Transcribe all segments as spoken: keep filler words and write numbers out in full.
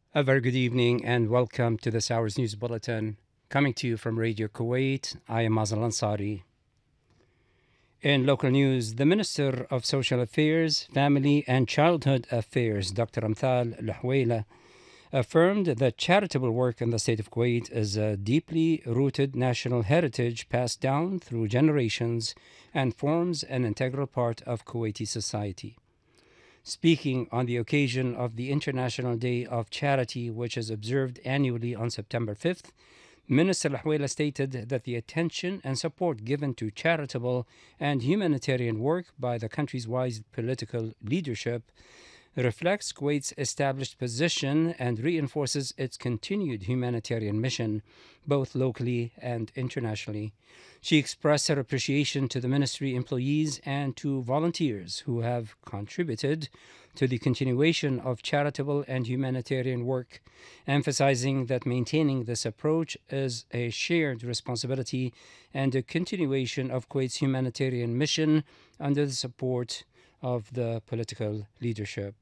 A very good evening and welcome to this hour's news bulletin. Coming to you from Radio Kuwait, I am Mazal Ansari. In local news, the Minister of Social Affairs, Family and Childhood Affairs, Doctor Amthal Luhwaila, affirmed that charitable work in the state of Kuwait is a deeply rooted national heritage passed down through generations and forms an integral part of Kuwaiti society. Speaking on the occasion of the International Day of Charity, which is observed annually on September fifth, Minister Lahwela stated that the attention and support given to charitable and humanitarian work by the country's wise political leadership reflects Kuwait's established position and reinforces its continued humanitarian mission, both locally and internationally. She expressed her appreciation to the ministry employees and to volunteers who have contributed to the continuation of charitable and humanitarian work, emphasizing that maintaining this approach is a shared responsibility and a continuation of Kuwait's humanitarian mission under the support of the political leadership.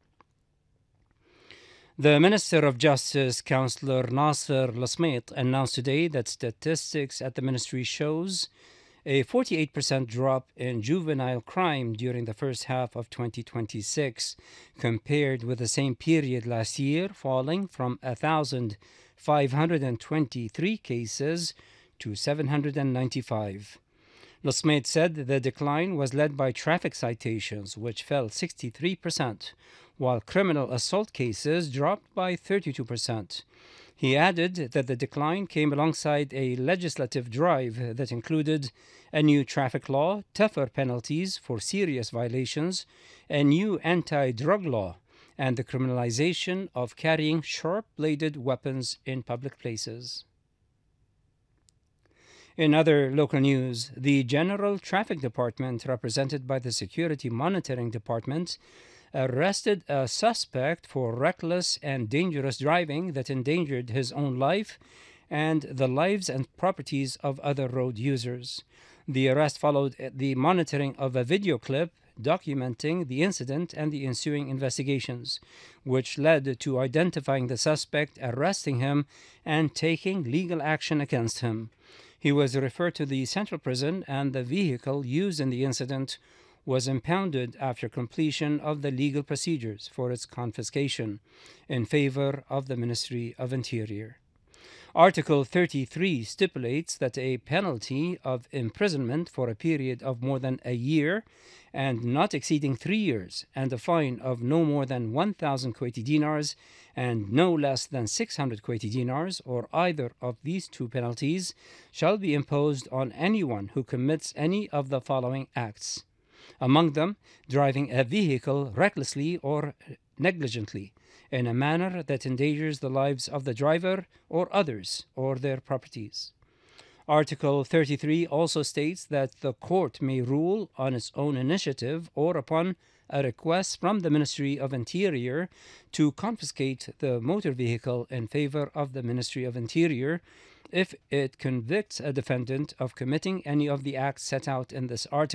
The Minister of Justice, Councillor Nasser Lasmait, announced today that statistics at the ministry shows a forty-eight percent drop in juvenile crime during the first half of twenty twenty-six compared with the same period last year, falling from one thousand five hundred twenty-three cases to seven hundred ninety-five. Lasmait said the decline was led by traffic citations, which fell sixty-three percent, while criminal assault cases dropped by thirty-two percent. He added that the decline came alongside a legislative drive that included a new traffic law, tougher penalties for serious violations, a new anti-drug law, and the criminalization of carrying sharp-bladed weapons in public places. In other local news, the General Traffic Department, represented by the Security Monitoring Department, arrested a suspect for reckless and dangerous driving that endangered his own life and the lives and properties of other road users. The arrest followed the monitoring of a video clip documenting the incident and the ensuing investigations, which led to identifying the suspect, arresting him, and taking legal action against him. He was referred to the central prison, and the vehicle used in the incident was impounded after completion of the legal procedures for its confiscation in favor of the Ministry of Interior. Article thirty-three stipulates that a penalty of imprisonment for a period of more than a year and not exceeding three years, and a fine of no more than one thousand Kuwaiti dinars and no less than six hundred Kuwaiti dinars, or either of these two penalties, shall be imposed on anyone who commits any of the following acts. Among them, driving a vehicle recklessly or negligently in a manner that endangers the lives of the driver or others or their properties. Article thirty-three also states that the court may rule on its own initiative or upon a request from the Ministry of Interior to confiscate the motor vehicle in favor of the Ministry of Interior if it convicts a defendant of committing any of the acts set out in this article.